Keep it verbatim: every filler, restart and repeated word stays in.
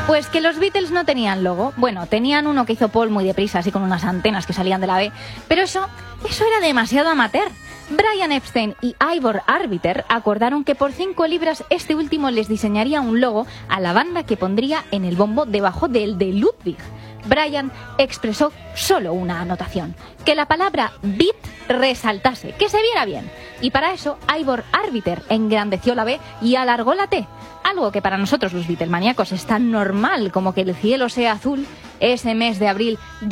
Pues que los Beatles no tenían logo. Bueno, tenían uno que hizo Paul muy deprisa, así con unas antenas que salían de la B, pero eso, eso era demasiado amateur. Brian Epstein y Ivor Arbiter acordaron que por cinco libras este último les diseñaría un logo a la banda que pondría en el bombo debajo del de Ludwig. Brian expresó solo una anotación: que la palabra beat resaltase, que se viera bien. Y para eso Ivor Arbiter engrandeció la B y alargó la T. Algo que para nosotros los Beatlemaníacos es tan normal como que el cielo sea azul ese mes de abril de